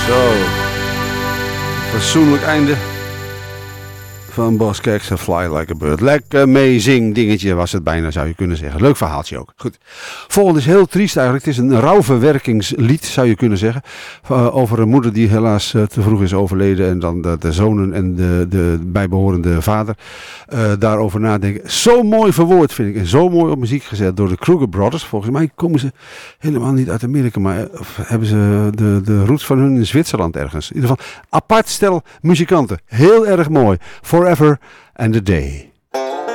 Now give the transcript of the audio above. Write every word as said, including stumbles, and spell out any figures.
Zo. Fatsoenlijk einde van Bas Keks en Fly Like a Bird. Lekker amazing dingetje was het bijna, zou je kunnen zeggen. Leuk verhaaltje ook. Goed. Volgende is heel triest eigenlijk. Het is een rouwverwerkingslied, zou je kunnen zeggen. Uh, over een moeder die helaas uh, te vroeg is overleden. En dan de, de zonen en de, de bijbehorende vader uh, daarover nadenken. Zo mooi verwoord vind ik. En zo mooi op muziek gezet door de Kruger Brothers. Volgens mij komen ze helemaal niet uit Amerika. Maar uh, hebben ze de, de roots van hun in Zwitserland ergens. In ieder geval apart stel muzikanten. Heel erg mooi. Forever and a Day.